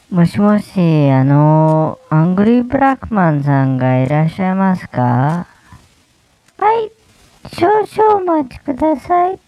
もしもし、アングリーブラックマンさんがいらっしゃいますか？はい、少々お待ちください。